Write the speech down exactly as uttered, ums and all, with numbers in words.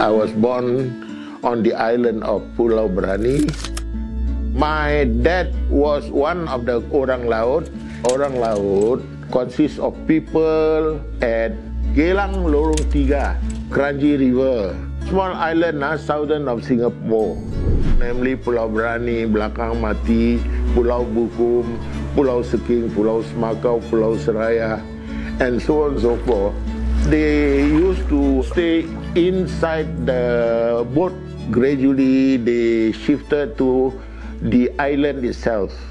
I was born on the island of Pulau Brani. My dad was one of the Orang Laut. Orang Laut consists of people at Geylang Lorong Tiga, Kranji River, small island uh, southern of Singapore, namely Pulau Brani, Belakang Mati, Pulau Bukum, Pulau Seking, Pulau Semakau, Pulau Seraya, and so on and so forth. They used to stay inside the boat. Gradually, they shifted to the island itself.